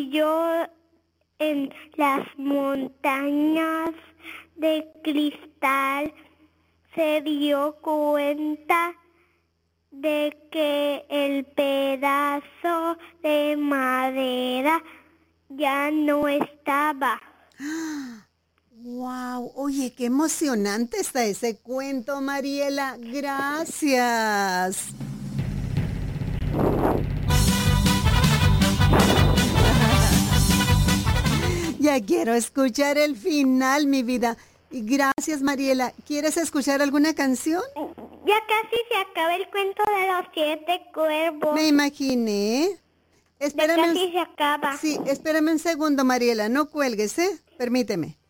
vivió en las montañas de cristal, se dio cuenta de que el pedazo de madera ya no estaba. ¡Wow! Oye, qué emocionante está ese cuento, Mariela. Gracias. Ya quiero escuchar el final, mi vida. Y gracias, Mariela. ¿Quieres escuchar alguna canción? Ya casi se acaba el cuento de los 7 cuervos. Me imaginé. Ya casi se acaba. Sí, espérame un segundo, Mariela. No cuelgues, ¿eh? Permíteme.